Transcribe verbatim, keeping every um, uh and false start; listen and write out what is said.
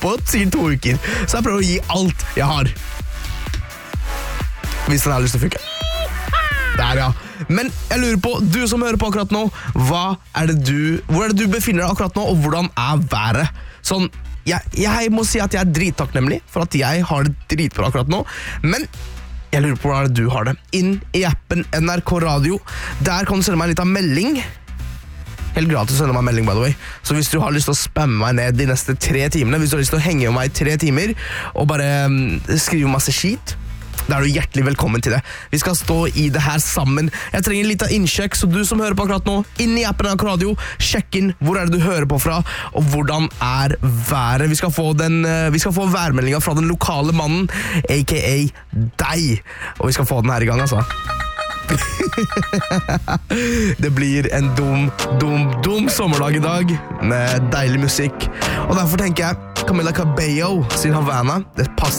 oppåt, sier to uker. Så jeg prøver å gi alt jeg har. Hvis den har lyst til å funke. Der, ja. Men jeg lurer på, du som hører på akkurat nå, hva er det du, hvor er det du befinner deg akkurat nå, og hvordan er været? Sånn, jeg, jeg må si at jeg er drittakknemlig for at jeg har det dritbra akkurat nå, men jeg lurer på hvordan er det du har det. Inn i appen N R K Radio, der kan du sende meg en liten melding. Helt gratis å sende meg en melding, by the way. Så hvis du har lyst til å spamme meg ned de neste tre timene, hvis du har lyst til å henge med meg i tre timer, og bare um, skrive masse skit, da er du hjertelig velkommen til det. Vi skal stå i det her sammen. Jeg trenger litt av innsjekk, så du som hører på akkurat nå, inn i appen av Radio, sjekk inn hvor er det du hører på fra, og hvordan er været. Vi skal få, den, vi skal få værmeldingen fra den lokale mannen, a k a deg. Og vi skal få den her i gang, altså. Det blir en dum, dum, dum sommerdag i dag med deilig musikk. Og derfor tenker jeg Camila Cabello sin Havana, det passer